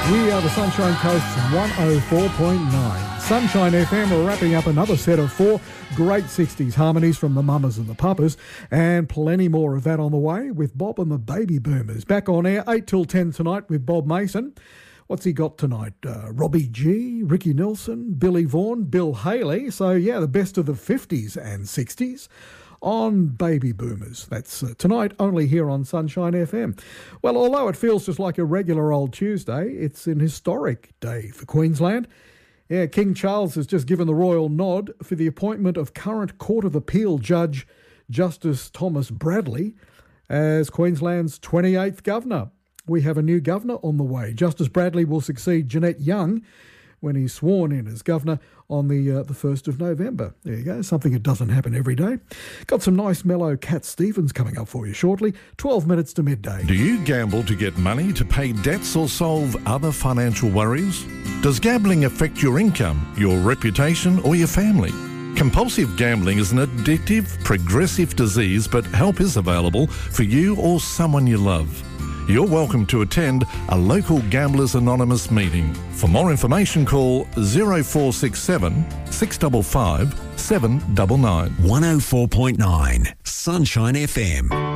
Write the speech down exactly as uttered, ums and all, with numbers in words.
We are the Sunshine Coast's one oh four point nine. Sunshine F M are wrapping up another set of four great sixties harmonies from the Mamas and the Papas, and plenty more of that on the way with Bob and the Baby Boomers. Back on air eight till ten tonight with Bob Mason. What's he got tonight? Uh, Robbie G, Ricky Nelson, Billy Vaughan, Bill Haley. So, yeah, the best of the fifties and sixties on Baby Boomers. That's uh, tonight only here on Sunshine F M. Well, although it feels just like a regular old Tuesday, it's an historic day for Queensland. Yeah, King Charles has just given the royal nod for the appointment of current Court of Appeal Judge Justice Thomas Bradley as Queensland's twenty-eighth Governor. We have a new Governor on the way. Justice Bradley will succeed Jeanette Young when he's sworn in as Governor on the uh, the first of November. There you go, something that doesn't happen every day. Got some nice mellow Cat Stevens coming up for you shortly, twelve minutes to midday. Do you gamble to get money to pay debts or solve other financial worries? Does gambling affect your income, your reputation or your family? Compulsive gambling is an addictive, progressive disease, but help is available for you or someone you love. You're welcome to attend a local Gamblers Anonymous meeting. For more information, call oh four six seven, six five five, seven nine nine. one oh four point nine Sunshine F M.